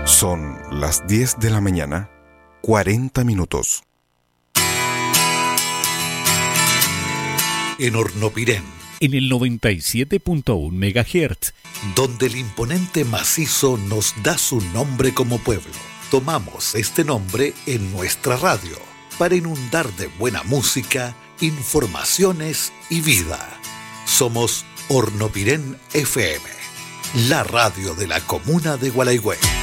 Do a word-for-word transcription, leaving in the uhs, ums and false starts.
Son las diez de la mañana, cuarenta minutos. En Hornopirén, en el noventa y siete punto uno megahertz, donde el imponente macizo nos da su nombre como pueblo. Tomamos este nombre en nuestra radio para inundar de buena música, informaciones y vida. Somos Hornopirén F M, la radio de la comuna de Gualeguay.